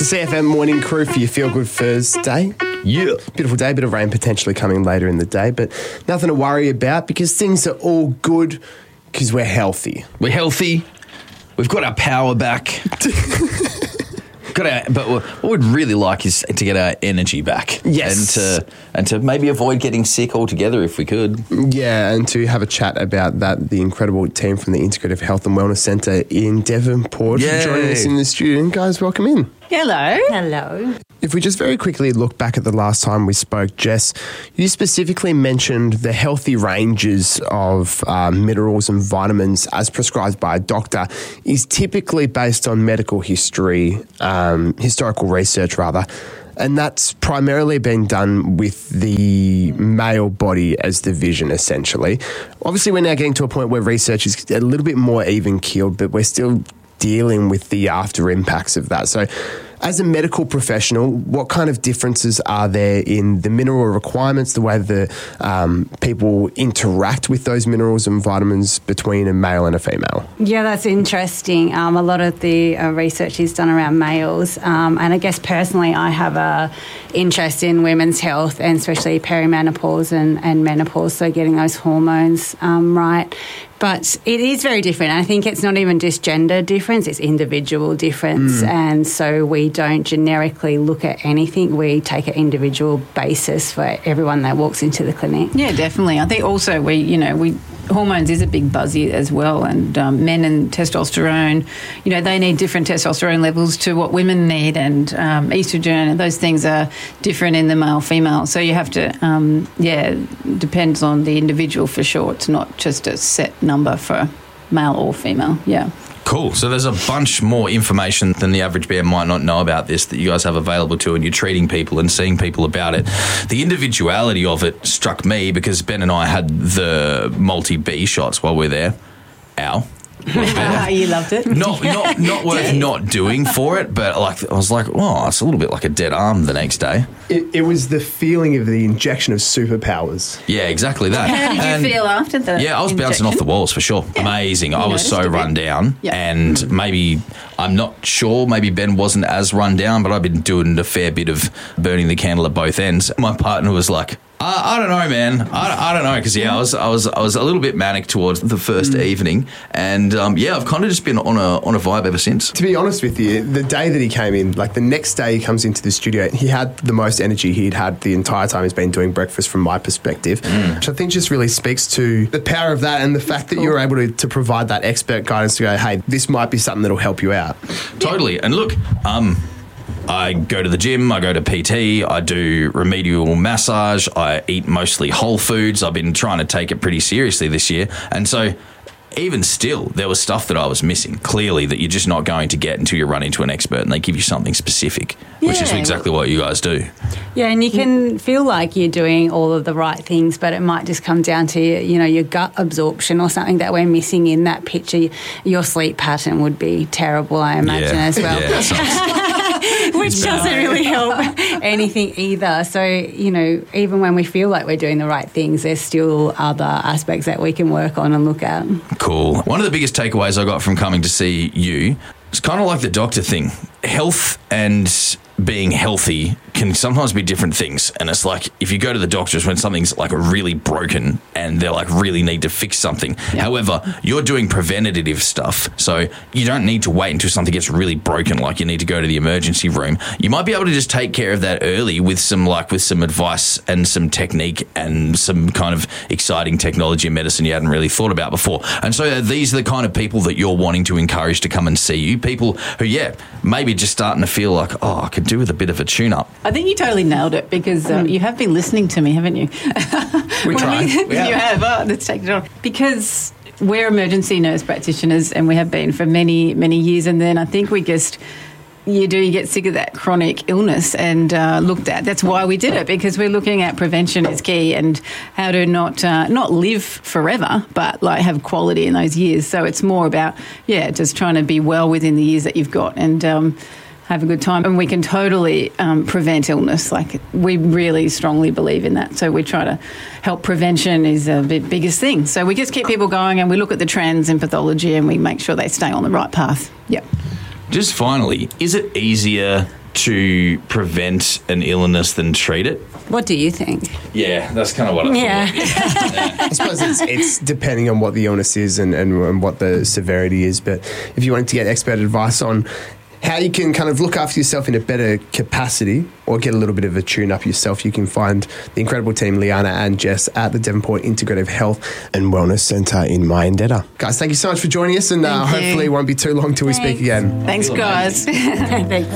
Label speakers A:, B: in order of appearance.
A: It's the CFM morning crew for your Feel Good Thursday.
B: Yeah.
A: Beautiful day, bit of rain potentially coming later in the day, but nothing to worry about because things are all good because we're healthy.
B: We're healthy. We've got our power back. But what we'd really like is to get our energy back.
A: Yes.
B: And to maybe avoid getting sick altogether if we could.
A: Yeah, and to have a chat about that, the incredible team from the Integrative Health and Wellness Centre in Devonport for joining us in the studio. Guys, welcome in.
C: Hello.
D: Hello.
A: If we just very quickly look back at the last time we spoke, Jess, you specifically mentioned the healthy ranges of minerals and vitamins as prescribed by a doctor is typically based on medical history, historical research rather, and that's primarily been done with the male body as the vision, essentially. Obviously, we're now getting to a point where research is a little bit more even-keeled, but we're still dealing with the after impacts of that. So as a medical professional, what kind of differences are there in the mineral requirements, the way the people interact with those minerals and vitamins between a male and a female?
D: Yeah, that's interesting. A lot of the research is done around males. And I guess personally, I have a interest in women's health and especially perimenopause and menopause, so getting those hormones right. But it is very different. I think it's not even just gender difference, it's individual difference. And so we don't generically look at anything. We take an individual basis for everyone that walks into the clinic.
C: Yeah, definitely. I think also hormones is a big buzzy as well, and men and testosterone, they need different testosterone levels to what women need, and estrogen, and those things are different in the male-female. So you have to, depends on the individual for sure. It's not just a set number for male or female, yeah.
B: Cool. So there's a bunch more information than the average bear might not know about this that you guys have available to, and you're treating people and seeing people about it. The individuality of it struck me because Ben and I had the multi-B shots while we were there. Ow.
C: You loved it?
B: Not worth not doing for it, but I was like, oh, it's a little bit like a dead arm the next day.
A: It was the feeling of the injection of superpowers.
B: Yeah, exactly that.
C: How did you feel after the
B: Yeah, I was bouncing off the walls for sure. Yeah. Amazing. I was so run down, and maybe, I'm not sure, maybe Ben wasn't as run down, but I've been doing a fair bit of burning the candle at both ends. My partner was like, I don't know, man. I don't know, because I was a little bit manic towards the first evening, and I've kind of just been on a vibe ever since.
A: To be honest with you, the day that he came in, like the next day he comes into the studio, he had the most energy he'd had the entire time he's been doing breakfast, from my perspective, which I think just really speaks to the power of that and the fact that you're able to provide that expert guidance to go, hey, this might be something that'll help you out.
B: Totally. And look, I go to the gym, I go to PT, I do remedial massage, I eat mostly whole foods. I've been trying to take it pretty seriously this year. And so even still, there was stuff that I was missing, clearly, that you're just not going to get until you run into an expert and they give you something specific, which is exactly what you guys do.
D: Yeah, and you can feel like you're doing all of the right things, but it might just come down to, your gut absorption or something that we're missing in that picture. Your sleep pattern would be terrible, I imagine, as well.
B: Yeah,
D: which doesn't really help anything either. So, even when we feel like we're doing the right things, there's still other aspects that we can work on and look at.
B: Cool. One of the biggest takeaways I got from coming to see you, it's kind of like the doctor thing. Health and being healthy can sometimes be different things. And it's like, if you go to the doctors when something's like really broken and they're like really need to fix something. Yeah. However, you're doing preventative stuff. So you don't need to wait until something gets really broken, like you need to go to the emergency room. You might be able to just take care of that early with some advice and some technique and some kind of exciting technology and medicine you hadn't really thought about before. And so these are the kind of people that you're wanting to encourage to come and see you. People who, maybe just starting to feel like, I could do with a bit of a tune-up.
C: I think you totally nailed it because you have been listening to me, haven't you?
B: We tried.
C: You have. Oh, let's take it on. Because we're emergency nurse practitioners and we have been for many, many years, and then I think we just... You get sick of that chronic illness and looked at. That's why we did it, because we're looking at prevention is key and how to not live forever, but like have quality in those years. So it's more about, just trying to be well within the years that you've got and have a good time. And we can totally prevent illness. Like, we really strongly believe in that. So we try to help. Prevention is the biggest thing. So we just keep people going and we look at the trends in pathology and we make sure they stay on the right path. Yep.
B: Just finally, is it easier to prevent an illness than treat it.
D: What do you think?
B: Yeah, that's kind of what I thought.
A: I suppose it's depending on what the illness is and what the severity is. But if you wanted to get expert advice on how you can kind of look after yourself in a better capacity or get a little bit of a tune-up yourself, you can find the incredible team, Liana and Jess, at the Devonport Integrative Health and Wellness Centre in Myendatta. Guys, thank you so much for joining us, and hopefully it won't be too long till we speak again.
C: Thanks, guys.
D: Thanks.